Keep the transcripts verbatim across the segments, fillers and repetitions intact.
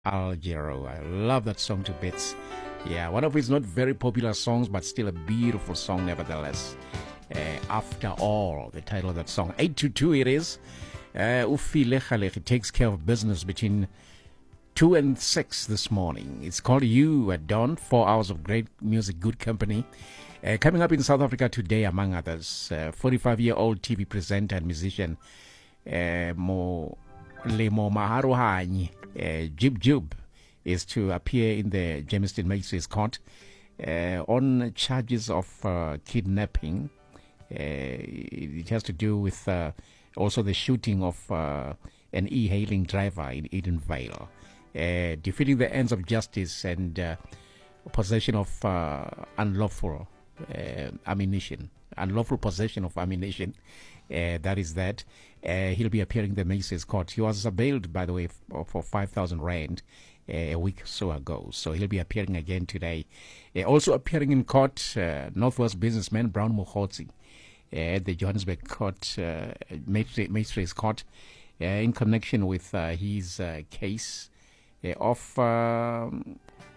Algero. I love that song to bits. Yeah, one of his not very popular songs, but still a beautiful song nevertheless. Uh, After All, the title of that song. eight two two it is. Uh, Ufile Khalek takes care of business between two and six this morning. It's called You at Dawn. Four hours of great music, good company. Uh, coming up in South Africa today, among others, uh, forty-five-year-old T V presenter and musician uh, Mo Lemo Maharuhani, uh, Jib Jib, is to appear in the Jamestown Magistrates Court uh, on charges of uh, kidnapping. Uh, it has to do with uh, also the shooting of uh, an e-hailing driver in Edenvale, uh, defeating the ends of justice and uh, possession of uh, unlawful uh, ammunition, unlawful possession of ammunition. Uh, that is that. Uh, he'll be appearing in the Magistrates Court. He was bailed, by the way, for, for five thousand rand uh, a week or so ago. So he'll be appearing again today. Uh, also appearing in court, uh, Northwest businessman Brown Mukhotsi uh, at the Johannesburg Court, uh, Magistrates Court, uh, in connection with uh, his uh, case uh, of um,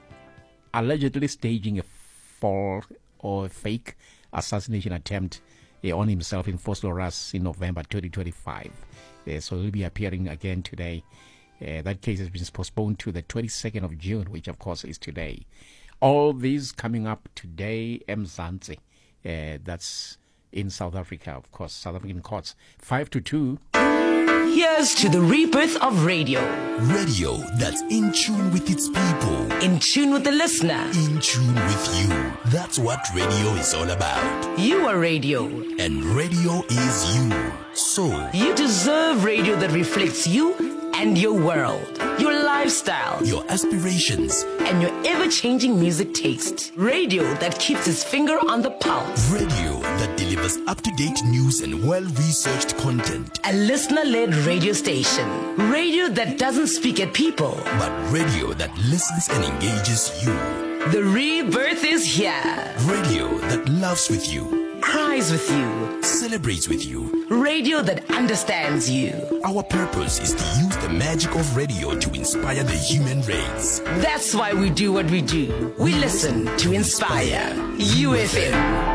allegedly staging a false or fake assassination attempt on himself in Vosloorus in November twenty twenty-five. Uh, so he'll be appearing again today. Uh, that case has been postponed to the twenty-second of June, which of course is today. All these coming up today, Mzansi. Uh, that's in South Africa, of course, South African courts. Five to two. Here's to the rebirth of radio. Radio that's in tune with its people. In tune with the listener. In tune with you. That's what radio is all about. You are radio. And radio is you. So, you deserve radio that reflects you and your world, your lifestyle, your aspirations, and your ever-changing music taste. Radio that keeps its finger on the pulse. Radio that delivers up-to-date news and well-researched content. A listener-led radio station. Radio that doesn't speak at people, but radio that listens and engages you. The rebirth is here. Radio that loves with you, cries with you, celebrates with you. Radio that understands you. Our purpose is to use the magic of radio to inspire the human race. That's why we do what we do. We listen to inspire. U F M.